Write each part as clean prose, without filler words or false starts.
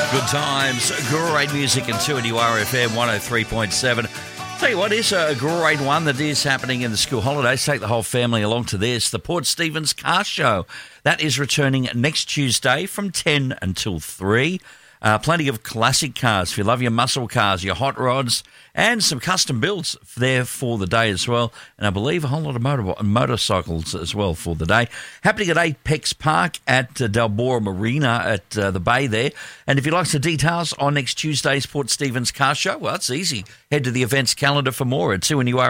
Good times, great music, and 2NURFM 103.7. Tell you what, is a great one that is happening in the school holidays. Take the whole family along to this, the Port Stephens Car Show. That is returning next Tuesday from 10 until 3. Plenty of classic cars if you love your muscle cars, your hot rods, and some custom builds there for the day as well. And I believe a whole lot of motorcycles as well for the day. Happening at Apex Park at Dalbora Marina at the Bay there. And if you'd like some details on next Tuesday's Port Stephens Car Show, well, it's easy. Head to the events calendar for more at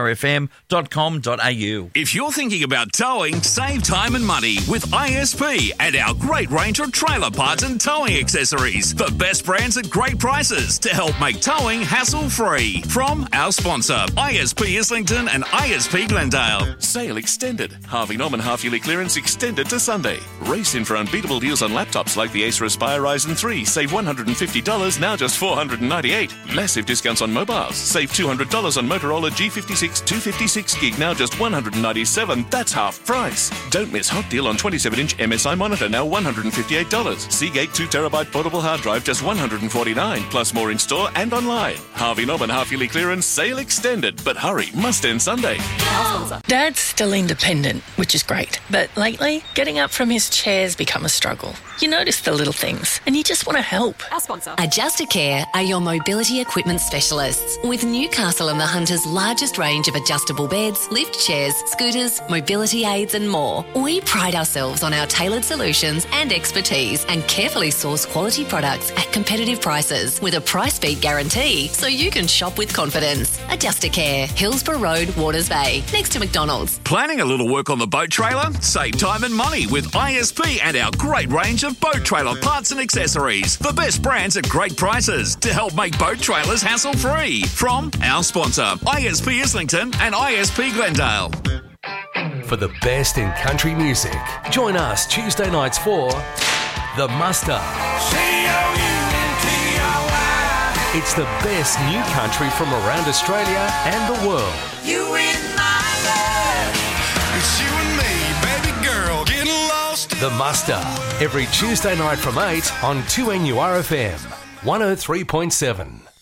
2NURFM.com.au. If you're thinking about towing, save time and money with ISP and our great range of trailer parts and towing accessories. The best brands at great prices to help make towing hassle-free. From our sponsor, ISP Islington and ISP Glendale. Sale extended. Harvey Norman half-yearly clearance extended to Sunday. Race in for unbeatable deals on laptops like the Acer Aspire Ryzen 3. Save $150, now just $498. Massive discounts on mobiles. Save $200 on Motorola G56 256 gig, now just $197. That's half price. Don't miss hot deal on 27-inch MSI monitor, now $158. Seagate 2TB portable hard drive, just $149. Plus more in store and online. Harvey Norman half-yearly clearance, sale extended. But hurry, must end Sunday. Dad's still independent, which is great. But lately, getting up from his chair's become a struggle. You notice the little things, and you just want to help. Our sponsor. Adjustacare are your mobility equipment specialists. With Newcastle and the Hunter's largest range of adjustable beds, lift chairs, scooters, mobility aids and more. We pride ourselves on our tailored solutions and expertise and carefully source quality products at competitive prices with a price beat guarantee so you can shop with confidence. Adjustacare, Hillsborough Road, Waters Bay, next to McDonald's. Planning a little work on the boat trailer? Save time and money with ISP and our great range of boat trailer parts and accessories. The best brands at great prices to help make boat trailers hassle-free. From our sponsor, ISP Islington and ISP Glendale. For the best in country music, join us Tuesday nights for The Muster. It's the best new country from around Australia and the world. You in my life. It's you and me, baby girl, getting lost. The Muster, every Tuesday night from 8 on 2NURFM 103.7.